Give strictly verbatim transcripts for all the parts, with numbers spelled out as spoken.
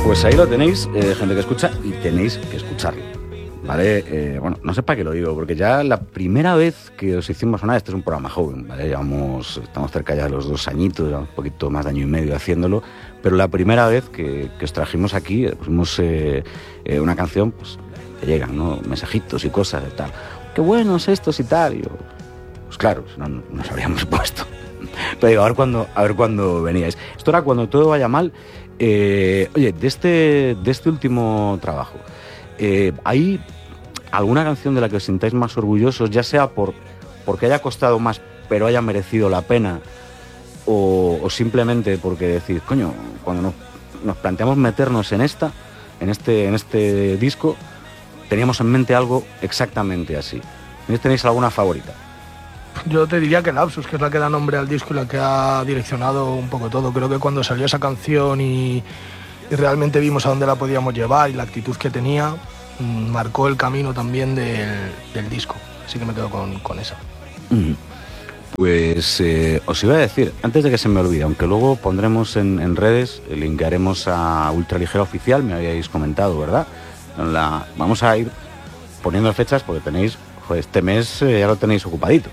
Pues ahí lo tenéis, eh, gente que escucha, y tenéis que escucharlo, ¿vale? Eh, bueno, no sé para qué lo digo, porque ya la primera vez que os hicimos sonar, este es un programa joven, ¿vale? Llevamos, estamos cerca ya de los dos añitos, ya un poquito más de año y medio haciéndolo, pero la primera vez que, que os trajimos aquí, pusimos eh, eh, una canción, pues te llegan, ¿no? Mensajitos y cosas y tal. Qué buenos estos y tal. Y yo, pues claro, no nos habríamos puesto. Pero digo, a ver cuándo, a ver cuándo veníais. Esto era cuando todo vaya mal. Eh, oye, de este, de este último trabajo, eh, ¿hay alguna canción de la que os sintáis más orgullosos, ya sea por porque haya costado más, pero haya merecido la pena, o, o simplemente porque decís, coño, cuando nos, nos planteamos meternos en esta, en este, en este disco, teníamos en mente algo exactamente así? ¿Tenéis alguna favorita? Yo te diría que Lapsus, que es la que da nombre al disco y la que ha direccionado un poco todo. Creo que cuando salió esa canción y, y realmente vimos a dónde la podíamos llevar y la actitud que tenía, mmm, marcó el camino también del, del disco. Así que me quedo con, con esa. Mm. Pues eh, os iba a decir, antes de que se me olvide, aunque luego pondremos en, en redes, linkearemos a Ultraligera Oficial, me habíais comentado, ¿verdad? La, vamos a ir poniendo fechas porque tenéis, joder, este mes eh, ya lo tenéis ocupadito.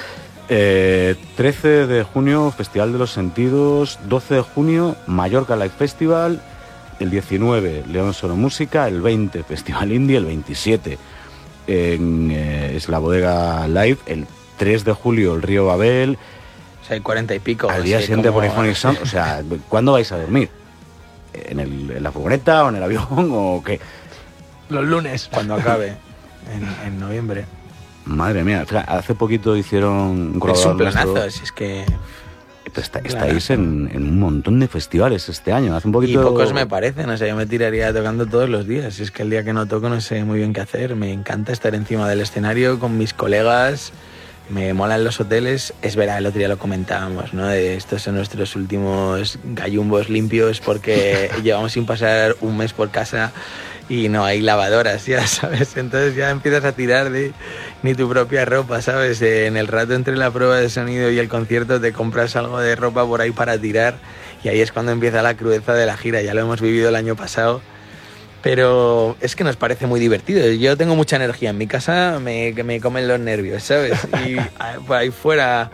Eh, trece de junio, Festival de los Sentidos. Doce de junio, Mallorca Live Festival. El diecinueve, León Solo Música. El veinte, Festival Indie. El veintisiete, en, eh, es la Bodega Live. El tres de julio, el Río Babel. O sea, hay cuarenta y pico. Al día siguiente, como... Polyphonic Sound. O sea, ¿cuándo vais a dormir? ¿En, el, ¿En la furgoneta o en el avión o qué? Los lunes. Cuando acabe, en, en noviembre. Madre mía, hace poquito hicieron un Es un planazo, nuestro... si es que... Está, estáis en, en un montón de festivales este año, hace un poquito... Y pocos me parecen, o sea, yo me tiraría tocando todos los días. Si es que el día que no toco no sé muy bien qué hacer. Me encanta estar encima del escenario con mis colegas, me molan los hoteles. Es verdad, el otro día lo comentábamos, ¿no? De estos son nuestros últimos gallumbos limpios porque llevamos sin pasar un mes por casa y no hay lavadoras, ya sabes, entonces ya empiezas a tirar de ni tu propia ropa, ¿sabes? En el rato entre la prueba de sonido y el concierto te compras algo de ropa por ahí para tirar y ahí es cuando empieza la crudeza de la gira. Ya lo hemos vivido el año pasado, pero es que nos parece muy divertido. Yo tengo mucha energía, en mi casa me, me comen los nervios, ¿sabes? Y por ahí fuera...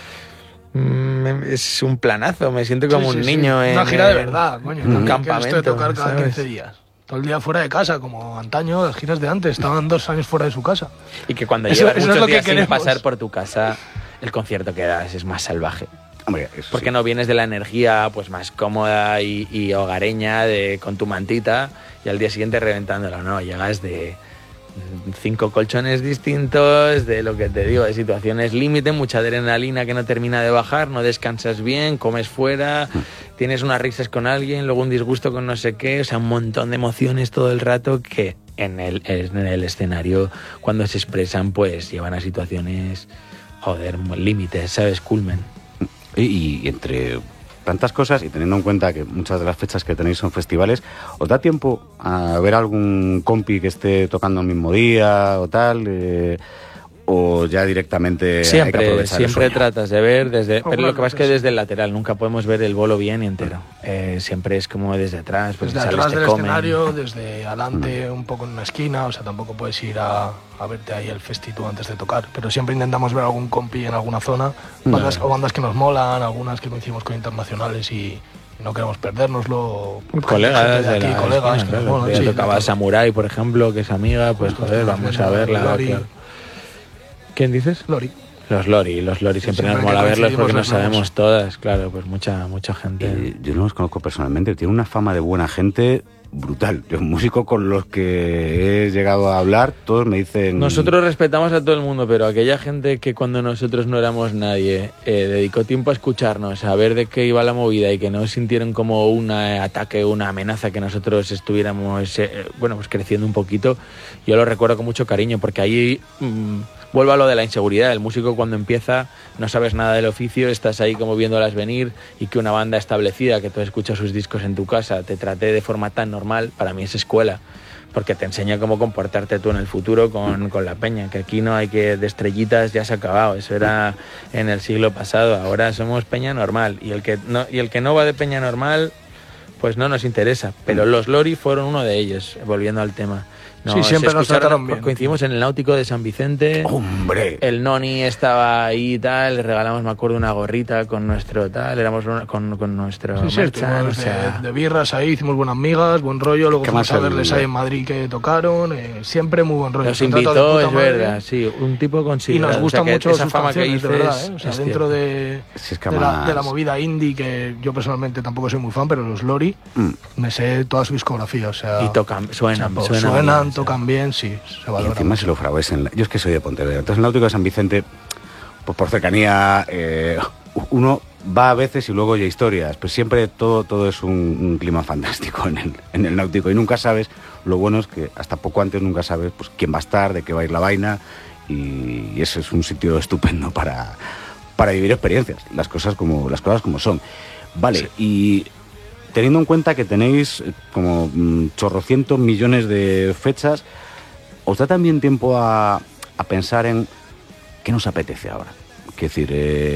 es un planazo, me siento como sí, sí, un niño sí. en... Una gira de verdad, coño. Un campamento, esto de tocar cada ¿sabes? quince días. Todo el día fuera de casa, como antaño, las giras de antes, estaban dos años fuera de su casa. Y que cuando eso, llevas eso muchos es lo días que sin queremos. pasar por tu casa, el concierto que das es más salvaje. Hombre, eso Porque sí. no vienes de la energía pues más cómoda y, y hogareña de, con tu mantita y al día siguiente reventándolo, no, llegas de cinco colchones distintos, de lo que te digo, de situaciones límite, mucha adrenalina que no termina de bajar, no descansas bien, comes fuera, tienes unas risas con alguien, luego un disgusto con no sé qué, o sea, un montón de emociones todo el rato que en el, en el escenario cuando se expresan pues llevan a situaciones, joder, límites, ¿sabes? Culmen. Y, y entre tantas cosas, y teniendo en cuenta que muchas de las fechas que tenéis son festivales, ¿os da tiempo a ver algún compi que esté tocando el mismo día o tal? Eh, ¿O ya directamente siempre, hay que aprovechar siempre el sueño? tratas de ver desde, Oh, pero bueno, lo que pasa es que sí. desde el lateral nunca podemos ver el bolo bien y entero. Eh, siempre es como desde atrás, pues Desde sales, atrás te del comen. escenario, desde adelante, un poco en una esquina, o sea, tampoco puedes ir a, a verte ahí el festival antes de tocar, pero siempre intentamos ver algún compi en alguna zona, bandas, o bandas que nos molan, algunas que coincidimos con internacionales y no queremos perdérnoslo. Colegas gente de aquí, de la colegas esquina, que nos claro. molan, Ya sí, tocaba claro. Samurai, por ejemplo, que es amiga, pues Justo, joder, sí, vamos sí, a verla. Lori. Claro. ¿Quién dices? Lori. Los Lori, los Lori siempre, Siempre nos que mola verlos coincidimos porque nos los vemos. sabemos todas, claro, pues mucha mucha gente. Eh, yo no los conozco personalmente, tiene una fama de buena gente brutal. Yo, músicos con los que he llegado a hablar, todos me dicen... Nosotros respetamos a todo el mundo, pero aquella gente que cuando nosotros no éramos nadie eh, dedicó tiempo a escucharnos, a ver de qué iba la movida y que no sintieron como un ataque, una amenaza que nosotros estuviéramos eh, bueno, pues creciendo un poquito, yo lo recuerdo con mucho cariño porque ahí... Mmm, vuelvo a lo de la inseguridad. El músico cuando empieza no sabes nada del oficio, estás ahí como viéndolas venir y que una banda establecida, que tú escuchas sus discos en tu casa, te trate de forma tan normal, para mí es escuela, porque te enseña cómo comportarte tú en el futuro con, con la peña, que aquí no hay que de estrellitas, ya se ha acabado, eso era en el siglo pasado, ahora somos peña normal y el que no, y el que no va de peña normal pues no nos interesa. Pero los Lori fueron uno de ellos, volviendo al tema. No, sí, siempre nos trataron bien. Coincidimos en el Náutico de San Vicente. ¡Hombre! El Noni estaba ahí y tal, le regalamos, me acuerdo, una gorrita con nuestro tal, éramos una, con, con nuestro sí, merchan, o sea... de, de birras ahí, hicimos buenas migas, buen rollo, luego fuimos a verles ahí en Madrid que tocaron, eh, siempre muy buen rollo. Nos invitó, es verdad, sí, un tipo considerado. Y nos gustan o sea, mucho esa sus fama canciones, que de verdad, dices, ¿eh? O sea, es dentro de, si es que de, más... la, de la movida indie, que yo personalmente tampoco soy muy fan, pero los Lori, mm. me sé toda su discografía, o sea... Y tocan, suenan, o sea, suenan, suenan bien, tocan o sea. bien, sí, se valora. Y encima se lo fragues en la... Yo es que soy de Pontevedra, entonces el Náutico de San Vicente, pues por cercanía, eh, uno va a veces y luego oye historias, pues siempre todo, todo es un, un clima fantástico en el, en el Náutico y nunca sabes, lo bueno es que hasta poco antes nunca sabes pues quién va a estar, de qué va a ir la vaina y, y ese es un sitio estupendo para, para vivir experiencias, las cosas como, las cosas como son. Vale, sí. Y teniendo en cuenta que tenéis como mm, chorrocientos millones de fechas, ¿os da también tiempo a, a pensar en qué nos apetece ahora? Es decir, eh,